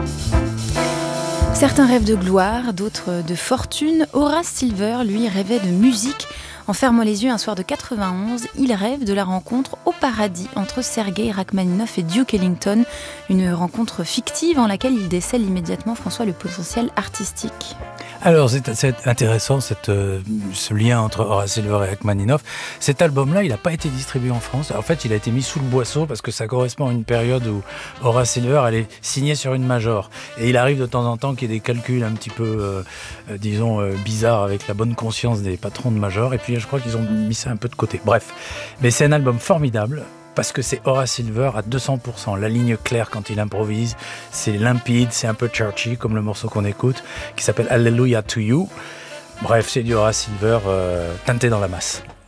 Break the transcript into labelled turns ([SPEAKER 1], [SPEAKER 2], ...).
[SPEAKER 1] Certains rêvent de gloire, d'autres de fortune. Horace Silver, lui, rêvait de musique. En fermant les yeux un soir de 91, il rêve de la rencontre au paradis entre Sergei Rachmaninov et Duke Ellington, une rencontre fictive en laquelle il décèle immédiatement, François, le potentiel artistique.
[SPEAKER 2] Alors, c'est intéressant ce lien entre Horace Silver et Rachmaninov. Cet album-là, il n'a pas été distribué en France. En fait, il a été mis sous le boisseau parce que ça correspond à une période où Horace Silver allait signer sur une major. Et il arrive de temps en temps qu'il y ait des calculs un petit peu, bizarres avec la bonne conscience des patrons de major. Et puis, je crois qu'ils ont mis ça un peu de côté. Bref, mais c'est un album formidable. Parce que c'est Horace Silver à 200%. La ligne claire quand il improvise, c'est limpide, c'est un peu churchy comme le morceau qu'on écoute, qui s'appelle Hallelujah to You. Bref, c'est du Horace Silver teinté dans la masse.